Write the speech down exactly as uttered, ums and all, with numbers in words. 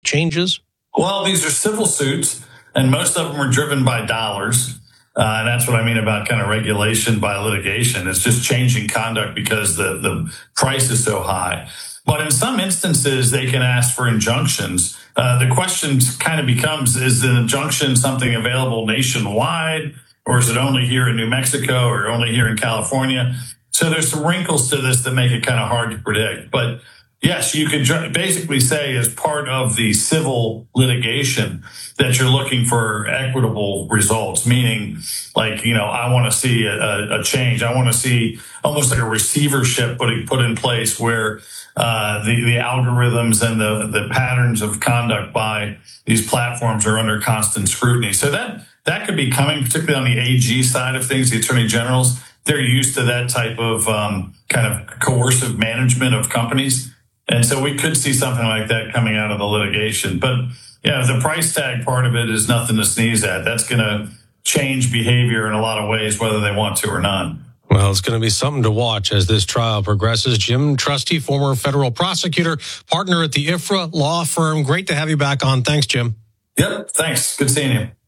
changes? Well, these are civil suits, and most of them are driven by dollars. Uh, and that's what I mean about kind of regulation by litigation. It's just changing conduct because the, the price is so high. But in some instances, they can ask for injunctions. Uh, the question kind of becomes, is the injunction something available nationwide, or is it only here in New Mexico or only here in California? So there's some wrinkles to this that make it kind of hard to predict. But yes, you could basically say as part of the civil litigation that you're looking for equitable results, meaning like, you know, I want to see a, a change. I want to see almost like a receivership put, put in place where uh, the, the algorithms and the, the patterns of conduct by these platforms are under constant scrutiny. So that, that could be coming, particularly on the A G side of things, the attorney generals. They're used to that type of um, kind of coercive management of companies. And so we could see something like that coming out of the litigation. But, yeah, the price tag part of it is nothing to sneeze at. That's going to change behavior in a lot of ways, whether they want to or not. Well, it's going to be something to watch as this trial progresses. Jim Trusty, former federal prosecutor, partner at the I F R A law firm. Great to have you back on. Thanks, Jim. Yep, thanks. Good seeing you.